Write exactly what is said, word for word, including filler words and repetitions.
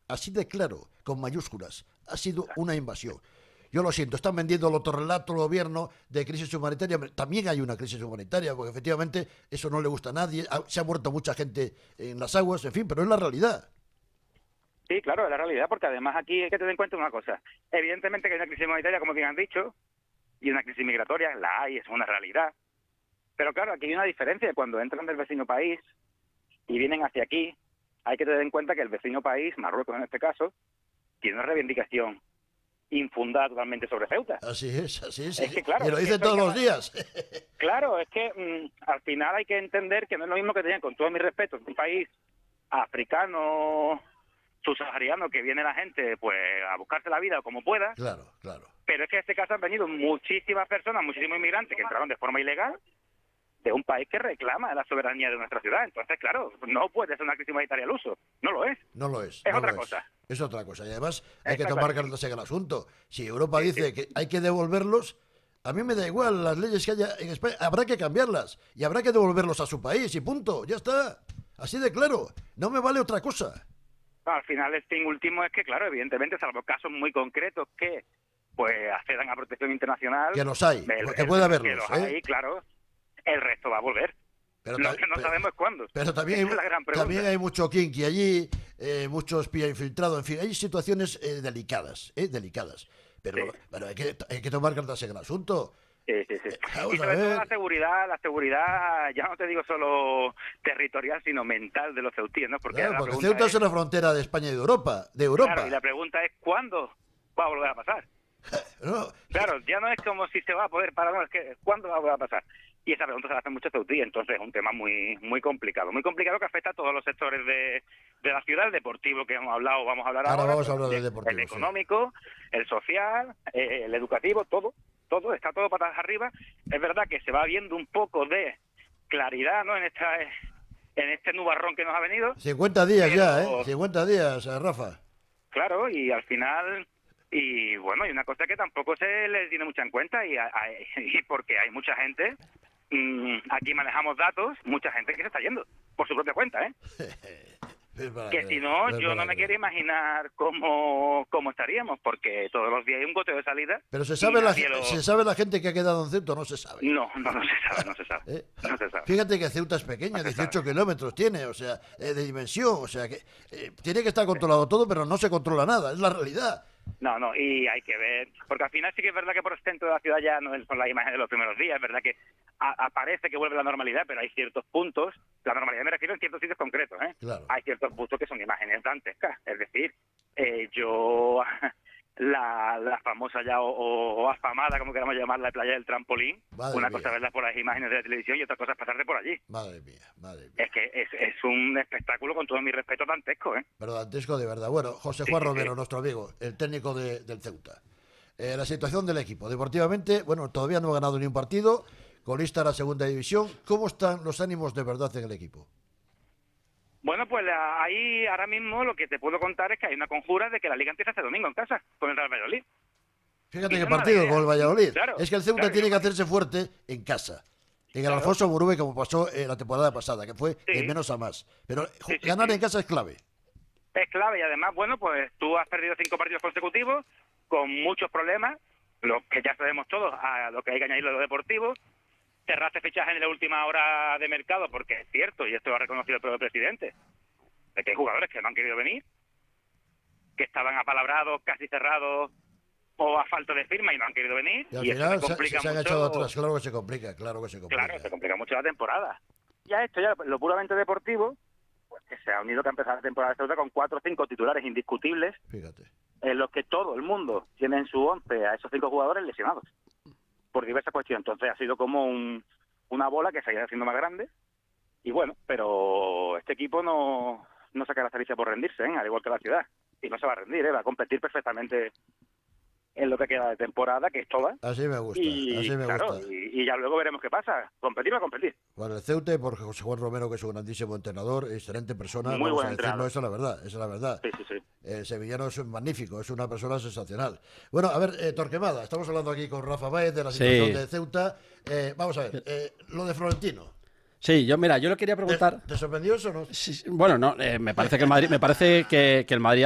así de claro, con mayúsculas. Ha sido una invasión. Yo lo siento, están vendiendo el otro relato al gobierno de crisis humanitaria. También hay una crisis humanitaria, porque efectivamente eso no le gusta a nadie. Se ha muerto mucha gente en las aguas, en fin, pero es la realidad. Sí, claro, es la realidad, porque además aquí hay que tener en cuenta una cosa. Evidentemente que hay una crisis humanitaria, como bien han dicho, y una crisis migratoria, la hay, es una realidad. Pero claro, aquí hay una diferencia. Cuando entran del vecino país y vienen hacia aquí, hay que tener en cuenta que el vecino país, Marruecos en este caso, tiene una reivindicación infundada totalmente sobre Ceuta. Así es, así es. Es que, claro, y lo dicen todos los días. Claro, es que mmm, al final hay que entender que no es lo mismo que tenían, con todo mi respeto, un país africano, subsahariano, que viene la gente pues a buscarse la vida como pueda. Claro, claro. Pero es que en este caso han venido muchísimas personas, muchísimos inmigrantes que entraron de forma ilegal de un país que reclama la soberanía de nuestra ciudad. Entonces, claro, no puede ser una crisis humanitaria al uso. No lo es. No lo es. Es no otra lo cosa. Es. es otra cosa. Y además hay que tomar cartas en el asunto. Si Europa dice que hay que devolverlos, a mí me da igual las leyes que haya en España. Habrá que cambiarlas y habrá que devolverlos a su país y punto. Ya está. Así de claro. No me vale otra cosa. Al final, el fin último es que, claro, evidentemente, salvo casos muy concretos que pues accedan a protección internacional. Que los hay, el, que puede haberlos. Que los ¿eh? hay, claro. El resto va a volver. Pero lo que no pero, sabemos es cuándo. Pero también hay, también hay mucho kinky allí, eh, mucho espía infiltrado, en fin, hay situaciones eh, delicadas, eh, delicadas. Pero, sí. pero hay, que, hay que tomar cartas en el asunto. Sí, sí, sí. Vamos y sobre a ver. todo la seguridad, la seguridad, ya no te digo solo territorial, sino mental de los ceutíes, ¿no? Porque, claro, porque Ceuta es una frontera de España y de Europa, de Europa. Claro, y la pregunta es, ¿cuándo va a volver a pasar? no. Claro, ya no es como si se va a poder parar, no, es que ¿cuándo va a volver a pasar? Y esa pregunta se la hacen muchos ceutíes, entonces es un tema muy muy complicado, muy complicado que afecta a todos los sectores de, de la ciudad, el deportivo que hemos hablado, vamos a hablar ahora, ahora vamos a hablar del deportivo, el económico, sí. el social, eh, el educativo, todo, todo, está todo patas arriba. Es verdad que se va viendo un poco de claridad, ¿no?, en esta en este nubarrón que nos ha venido. cincuenta días pero, ya, ¿eh? cincuenta días, Rafa. Claro, y al final... Y bueno, hay una cosa que tampoco se les tiene mucha en cuenta, y, y porque hay mucha gente, mmm, aquí manejamos datos, mucha gente que se está yendo por su propia cuenta, ¿eh? que si no, yo no me quiero imaginar cómo, cómo estaríamos, porque todos los días hay un goteo de salida. Pero se sabe, la, lo... ¿se sabe la gente que ha quedado en Ceuta o no se sabe? No, no, no se sabe, no se sabe. ¿Eh? No se sabe. Fíjate que Ceuta es pequeña, no dieciocho kilómetros tiene, o sea, eh, de dimensión, o sea, que eh, tiene que estar controlado todo, pero no se controla nada, es la realidad. No, no, y hay que ver, porque al final sí que es verdad que por el centro de la ciudad ya no son las imágenes de los primeros días, es verdad que a, aparece que vuelve la normalidad, pero hay ciertos puntos, la normalidad me refiero en ciertos sitios concretos, ¿eh? Claro. Hay ciertos puntos que son imágenes dantescas, es decir, eh, yo... La, la famosa ya o, o afamada, como queramos llamarla, playa del trampolín. Madre una mía. cosa es verla por las imágenes de la televisión y otra cosa es pasarte por allí. Madre mía, madre mía. Es que es, es un espectáculo, con todo mi respeto, dantesco, ¿eh? Pero dantesco de verdad. Bueno, José Juan sí, Romero, sí. nuestro amigo, el técnico de, del Ceuta. Eh, la situación del equipo. Deportivamente, bueno, todavía no ha ganado ni un partido, colista a la segunda división. ¿Cómo están los ánimos de verdad en el equipo? Bueno, pues ahí ahora mismo lo que te puedo contar es que hay una conjura de que la Liga empieza este domingo en casa, con el Real Valladolid. Fíjate qué partido con el Valladolid. Claro, es que el Ceuta claro, tiene yo... que hacerse fuerte en casa. En el claro. Alfonso Murube, como pasó en la temporada pasada, que fue sí. de menos a más. Pero sí, sí, ganar sí. en casa es clave. Es clave y además, bueno, pues tú has perdido cinco partidos consecutivos con muchos problemas, lo que ya sabemos todos, a lo que hay que añadirlo a lo deportivo. Cerraste fichaje en la última hora de mercado, porque es cierto, y esto lo ha reconocido el propio presidente, de que hay jugadores que no han querido venir, que estaban apalabrados, casi cerrados o a falta de firma y no han querido venir. Y al y final eso se, complica se han mucho... echado atrás, claro que se complica, claro que se complica. Claro, se complica mucho la temporada. Ya esto, ya lo puramente deportivo, pues que se ha unido que ha empezado la temporada de Ceuta con cuatro o cinco titulares indiscutibles, Fíjate. en los que todo el mundo tiene en su once a esos cinco jugadores lesionados, por diversas cuestiones. Entonces ha sido como un, una bola que se ha ido haciendo más grande, y bueno, pero este equipo no... no se caracteriza por rendirse, ¿eh? Al igual que la ciudad. Y no se va a rendir, ¿eh? Va a competir perfectamente en lo que queda de temporada, que es toda. Así me gusta, y, así me claro, gusta. Y, y ya luego veremos qué pasa. Competir va a competir. Bueno, el Ceuta, por José Juan Romero, que es un grandísimo entrenador, excelente persona. Muy vamos buen a decirlo, entrenador. esa es la verdad, esa es la verdad. Sí, sí, sí. El sevillano es magnífico, es una persona sensacional. Bueno, a ver, eh, Torquemada, estamos hablando aquí con Rafa Báez de la situación sí. de Ceuta. Eh, vamos a ver, eh, lo de Florentino. Sí, yo mira, yo le quería preguntar. ¿Te, te sorprendió eso o no? Sí, bueno, no, eh, me parece que el Madrid, me parece que, que el Madrid